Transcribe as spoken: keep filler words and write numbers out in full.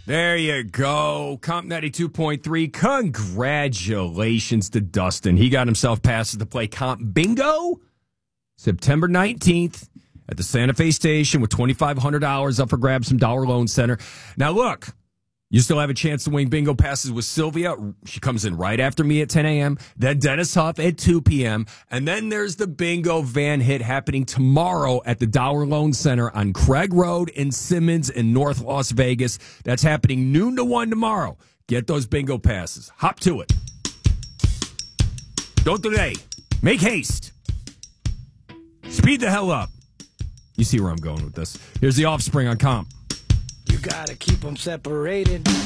There you go. Comp ninety-two point three. Congratulations to Dustin. He got himself passes to play Comp Bingo September nineteenth at the Santa Fe Station with twenty-five hundred dollars up for grabs from Dollar Loan Center. Now, look, you still have a chance to win bingo passes with Sylvia. She comes in right after me at ten a.m., then Dennis Huff at two p.m., and then there's the bingo van hit happening tomorrow at the Dollar Loan Center on Craig Road in Simmons in North Las Vegas. That's happening noon to one tomorrow. Get those bingo passes. Hop to it. Don't delay. Make haste. Speed the hell up. You see where I'm going with this. Here's the Offspring on Comp. You gotta keep them separated.